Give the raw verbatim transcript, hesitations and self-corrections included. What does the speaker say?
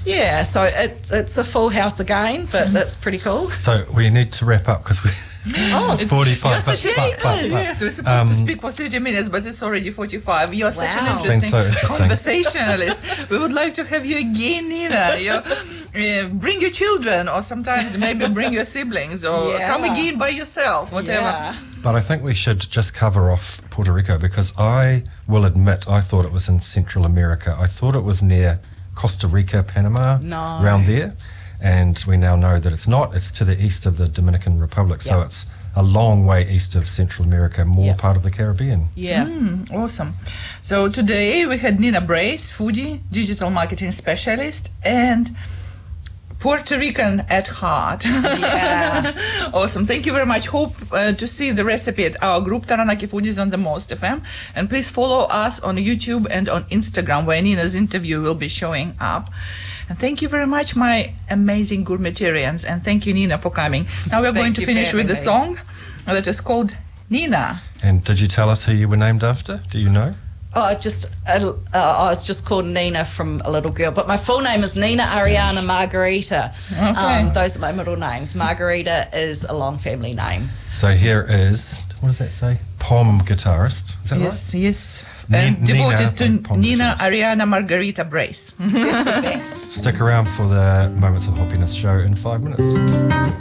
Yeah, so it's it's a full house again, but that's pretty cool. So we need to wrap up because we Oh, forty-five. yes, it but, but, but, is. but, Yes, we're supposed to um, speak for thirty minutes, but it's already forty-five. You're such an Wow. It's been interesting, so interesting. conversationalist. We would like to have you again, Nina. You, uh, bring your children, or sometimes maybe bring your siblings, or Yeah. come again by yourself, whatever. Yeah. But I think we should just cover off Puerto Rico because I will admit I thought it was in Central America. I thought it was near Costa Rica, Panama, No. around there. And we now know that it's not. It's to the east of the Dominican Republic. So Yep. it's a long way east of Central America, more Yep. part of the Caribbean. Yeah. Mm, awesome. So today we had Nina Brace, foodie, digital marketing specialist, and Puerto Rican at heart. Yeah. Awesome. Thank you very much. Hope uh, to see the recipe at our group, Taranaki Foodies on the Most F M. And please follow us on YouTube and on Instagram, where Nina's interview will be showing up. And thank you very much, my amazing gourmetarians. And thank you, Nina, for coming. Now we're Thank going to you for finish with the having me. song that is called Nina. And did you tell us who you were named after? Do you know? Oh, just uh, I was just called Nina from a little girl, but my full name is Nina Ariana Margarita. Okay. Um, those are my middle names. Margarita is a long family name. So here is, what does that say? Pom guitarist. Is that Yes, yes. Ni- And devoted Nina to Pom Nina guitarist. Ariana Margarita Brace. right? Stick around for the Moments of Happiness show in five minutes.